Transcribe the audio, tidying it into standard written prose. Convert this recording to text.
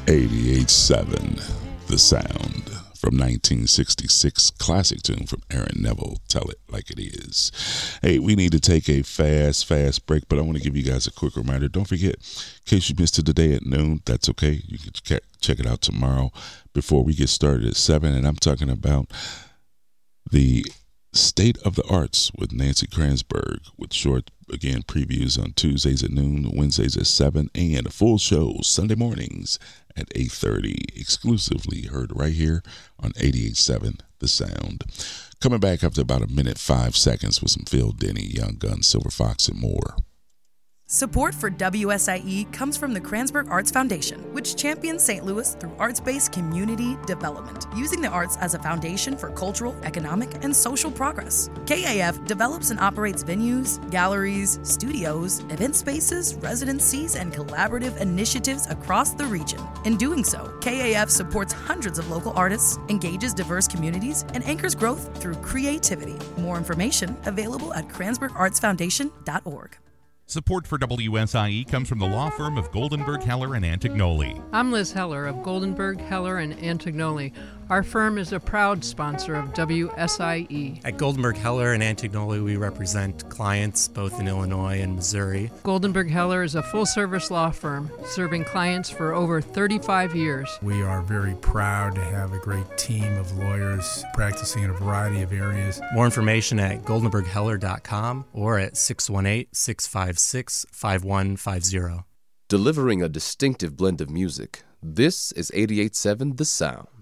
88.7 The Sound from 1966, classic tune from Aaron Neville, Tell It Like It Is. Hey, we need to take a fast break, but I want to give you guys a quick reminder. Don't forget, in case you missed it today at noon, that's okay. You can check it out tomorrow before we get started at 7, and I'm talking about the State of the Arts with Nancy Kranzberg, with short, again, previews on Tuesdays at noon, Wednesdays at 7, and a full show Sunday mornings at 8:30, exclusively heard right here on 88.7 The Sound. Coming back after about a minute, 5 seconds with some Phil Denny, Young Guns, Silver Fox, and more. Support for WSIE comes from the Kranzberg Arts Foundation, which champions St. Louis through arts-based community development, using the arts as a foundation for cultural, economic, and social progress. KAF develops and operates venues, galleries, studios, event spaces, residencies, and collaborative initiatives across the region. In doing so, KAF supports hundreds of local artists, engages diverse communities, and anchors growth through creativity. More information available at KranzbergArtsFoundation.org. Support for WSIE comes from the law firm of Goldenberg, Heller, and Antignoli. I'm Liz Heller of Goldenberg, Heller, and Antignoli. Our firm is a proud sponsor of WSIE. At Goldenberg, Heller, and Antignoli, we represent clients both in Illinois and Missouri. Goldenberg, Heller is a full-service law firm serving clients for over 35 years. We are very proud to have a great team of lawyers practicing in a variety of areas. More information at goldenbergheller.com or at 618-656-5150. Delivering a distinctive blend of music, this is 88.7 The Sound.